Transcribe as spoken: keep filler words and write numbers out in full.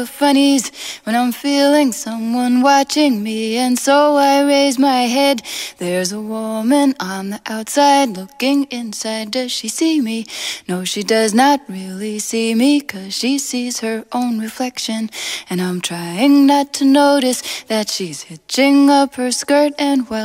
funnies when I'm feeling someone watching me, and so I raise my head. There's a woman on the outside looking inside. Does she see me? No, she does not really see me, 'cause she sees her own reflection. And I'm trying not to notice that she's hitching up her skirt, and well,